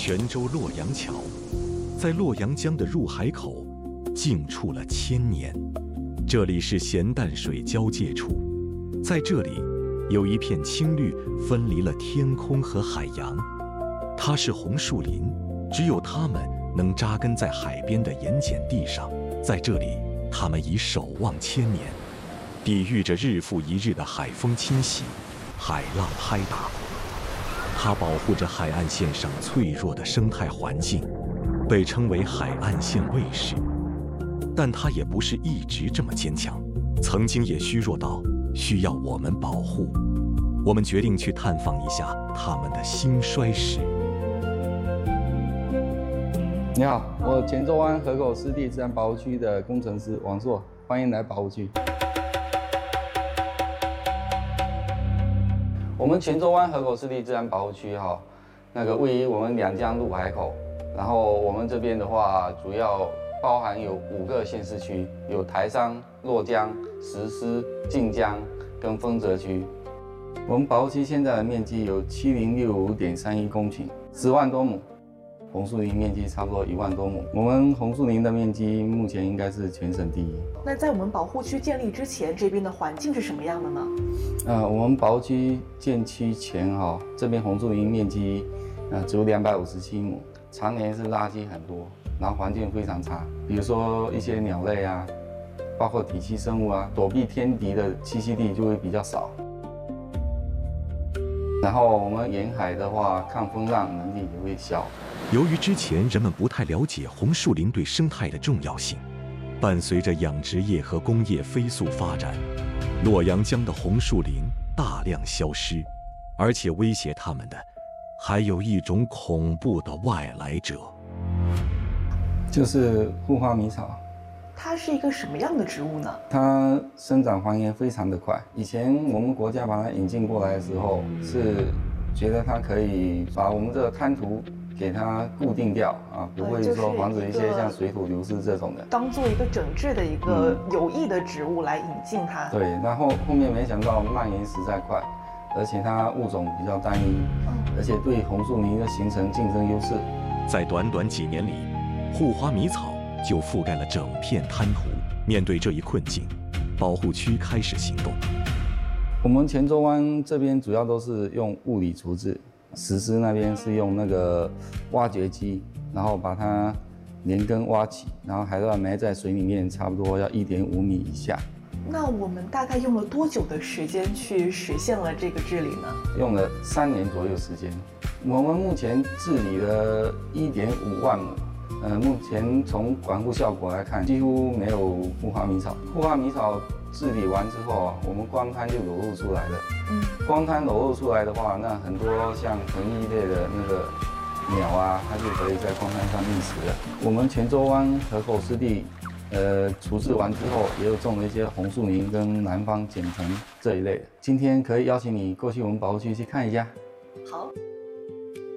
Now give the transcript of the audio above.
泉州洛阳桥，在洛阳江的入海口，静处了1000年。这里是咸淡水交界处，在这里，有一片青绿分离了天空和海洋。它是红树林，只有它们能扎根在海边的盐碱地上。在这里，它们已守望1000年，抵御着日复一日的海风侵袭、海浪拍打。它保护着海岸线上脆弱的生态环境，被称为海岸线卫士。但它也不是一直这么坚强，曾经也虚弱到需要我们保护。我们决定去探访一下它们的兴衰史。 你好，我泉州湾河口湿地自然保护区的工程师王硕，欢迎来保护区。我们泉州湾河口湿地自然保护区位于我们两江入海口，然后我们这边的话主要包含有5个县市区，有台商、洛江、石狮、晋江跟丰泽区。我们保护区现在的面积有7065.31公顷，10万多亩。红树林面积差不多1万多亩，我们红树林的面积目前应该是全省第1。 那在我们保护区建立之前，这边的环境是什么样的呢？ 我们保护区建区前这边红树林面积只有257亩，常年是垃圾很多，然后环境非常差，比如说一些鸟类啊，包括底栖生物啊，躲避天敌的栖息地就会比较少。然后我们沿海的话，抗风浪能力也会小。 由于之前人们不太了解红树林对生态的重要性，伴随着养殖业和工业飞速发展，洛阳江的红树林大量消失，而且威胁它们的还有一种恐怖的外来者， 就是护花迷草。 它是一个什么样的植物呢？ 它生长还原非常的快。以前我们国家把它引进过来的时候，是觉得它可以把我们这个滩涂给它固定掉不会说防止一些像水土流失这种的， 当做一个整治的一个有益的植物来引进它。 对，然后后面没想到蔓延实在快，而且它物种比较单一，而且对红树林的形成竞争优势。 在短短几年里，护花迷草就覆盖了整片滩涂。面对这一困境，保护区开始行动。 我们泉州湾这边主要都是用物理处置，石狮那边是用那个挖掘机，然后把它连根挖起，然后海浪埋在水里面，差不多要1.5米以下。 那我们大概用了多久的时间去实现了这个治理呢？用了3年左右时间。我们目前治理了1.5万亩。目前从管护效果来看，几乎没有护花迷草。护花迷草治理完之后我们光滩就裸露出来了。光滩裸露出来的话，那很多像藤艺类的那个鸟啊，它就可以在光滩上觅食了。我们泉州湾河口湿地，处置完之后，也有种了一些红树林跟南方碱藤这一类的。今天可以邀请你过去我们保护区去看一下。 好。